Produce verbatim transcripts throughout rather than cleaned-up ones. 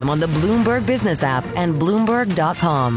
them on the Bloomberg Business app and Bloomberg dot com.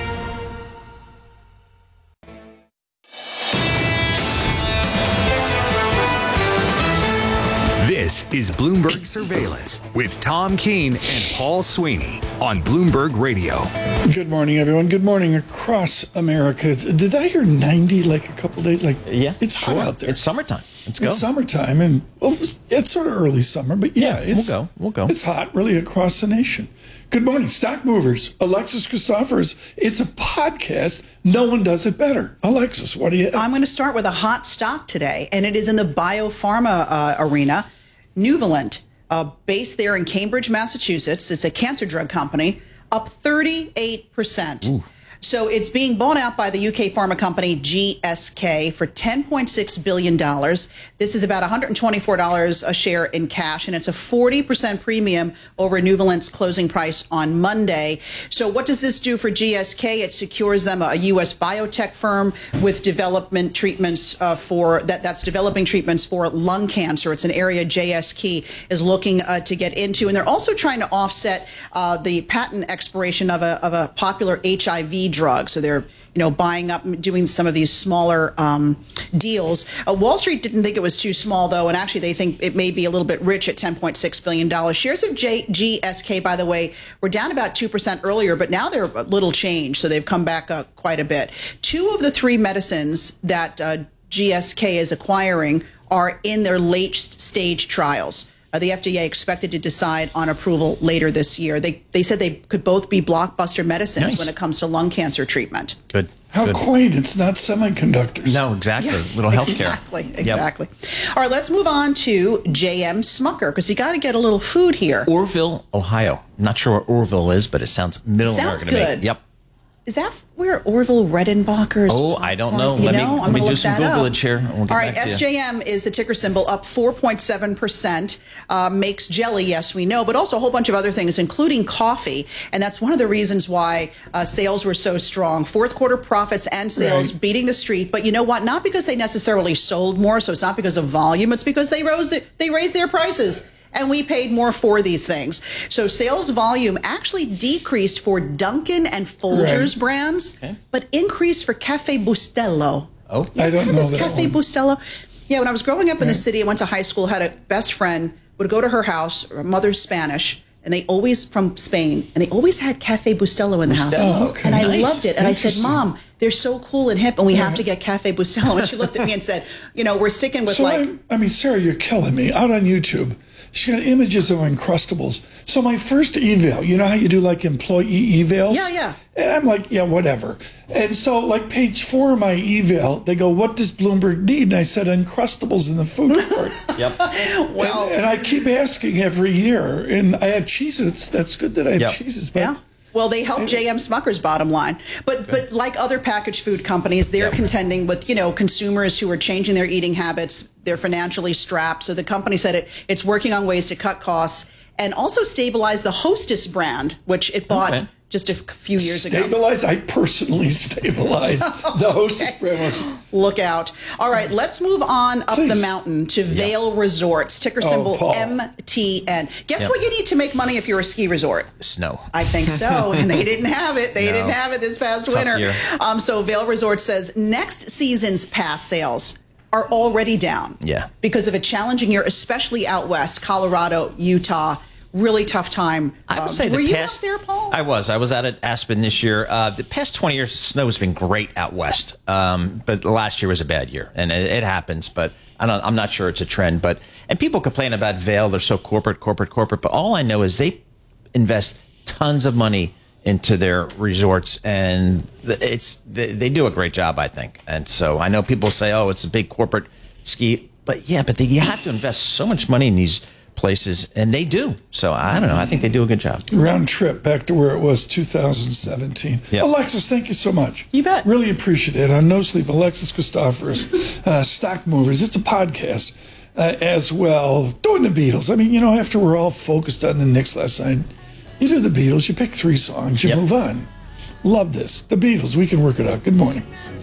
This is Bloomberg Surveillance with Tom Keene and Paul Sweeney on Bloomberg Radio. Good morning, everyone. Good morning across America. Did I hear ninety like a couple days? Like, yeah, it's hot sure. out there. It's summertime. Let's go. It's summertime, and well, it's sort of early summer, but yeah, yeah it's, we'll go. We'll go. It's hot, really, across the nation. Good morning, stock movers. Alexis Christophorous. It's a podcast. No one does it better. Alexis, what do you have? I'm going to start with a hot stock today, and it is in the biopharma uh, arena. Nuvalent, uh, based there in Cambridge, Massachusetts. It's a cancer drug company, up thirty-eight percent. Ooh. So it's being bought out by the U K pharma company G S K for ten point six billion dollars. This is about one hundred twenty-four dollars a share in cash, and it's a forty percent premium over Nuvalent's closing price on Monday. So what does this do for G S K? It secures them a U S biotech firm with development treatments uh, for that that's developing treatments for lung cancer. It's an area J S K is looking uh, to get into, and they're also trying to offset uh, the patent expiration of a of a popular H I V drug. So they're, you know, buying up, doing some of these smaller um, deals. Uh, Wall Street didn't think it was too small, though, and actually they think it may be a little bit rich at ten point six billion dollars. Shares of J- G S K, by the way, were down about two percent earlier, but now they're a little changed, so they've come back uh, quite a bit. Two of the three medicines that uh, G S K is acquiring are in their late stage trials. Uh, the F D A expected to decide on approval later this year. They they said they could both be blockbuster medicines nice. when it comes to lung cancer treatment. Good. How Good. quaint. It's not semiconductors. No, exactly. Yeah, little healthcare. Exactly, exactly. Yep. All right, let's move on to J M Smucker, because you got to get a little food here. Orville, Ohio. Not sure where Orville is, but it sounds middle Sounds American to good. me. Yep. Is that where Orville Redenbacher's? Oh, I don't know. You Let know? me, I'm let me gonna do look some that up. Googlage here. We'll get All right, back to you. S J M is the ticker symbol, up four point seven percent. Uh, makes jelly, yes, we know, but also a whole bunch of other things, including coffee. And that's one of the reasons why uh, sales were so strong. Fourth quarter profits and sales Right. beating the street. But you know what? Not because they necessarily sold more, so it's not because of volume. It's because they rose the, they raised their prices. And we paid more for these things. So sales volume actually decreased for Dunkin' and Folgers Right. brands, Okay. but increased for Cafe Bustelo. Oh, Yeah, I don't remember know this that Cafe one. Bustelo? Yeah, when I was growing up in the Right. city, I went to high school, had a best friend, would go to her house, her mother's Spanish, and they always, from Spain, and they always had Cafe Bustelo in the house. Oh, okay. And I Nice. loved it. And I said, Interesting. Mom, they're so cool and hip, and we have to get Cafe Bustelo. And she looked at me and said, you know, we're sticking with So, like... I, I mean, Sarah, you're killing me. Out on YouTube, she got images of Uncrustables. So my first eval, you know how you do like employee evals? Yeah, yeah. And I'm like, yeah, whatever. And so like page four of my eval, they go, what does Bloomberg need? And I said, Uncrustables in the food court. Yep. Well, and, and I keep asking every year. And I have Cheez-Its. That's good that I have Yep. Cheez-Its. But yeah. Well, they help J M Smucker's bottom line. But but like other packaged food companies, they're Yep. contending with, you know, consumers who are changing their eating habits. They're financially strapped. So the company said it it's working on ways to cut costs and also stabilize the Hostess brand, which it bought Okay. just a few years ago. Stabilize? I personally stabilize. The Hostess brand was... Look out. All right, let's move on up Please. the mountain to Vail Resorts, ticker symbol Paul. M T N. Guess Yep. what you need to make money if you're a ski resort? Snow. I think so. And they didn't have it. They No. didn't have it this past Tough winter. year. Um, so Vail Resort says next season's pass sales are already down. Yeah. Because of a challenging year, especially out west, Colorado, Utah. Really tough time. I would Um, say were the you past, out there, Paul? I was. I was out at Aspen this year. Uh, the past twenty years, snow has been great out west. Um, but last year was a bad year, and it, it happens. But I don't, I'm not sure it's a trend. But and people complain about Vail. They're so corporate, corporate, corporate. But all I know is they invest tons of money into their resorts, and it's they, they do a great job, I think. And so I know people say, "Oh, it's a big corporate ski," but yeah, but they, you have to invest so much money in these places, and they do. So I don't know. I think they do a good job. Round trip back to where it was two thousand seventeen. Yep. Alexis, thank you so much. You bet. Really appreciate it. On No Sleep, Alexis Christophorous, uh, Stock Movers. It's a podcast uh, as well. Doing the Beatles. I mean, you know, after we're all focused on the Knicks last night, you do the Beatles, you pick three songs, you Yep. move on. Love this. The Beatles, we can work it out. Good morning.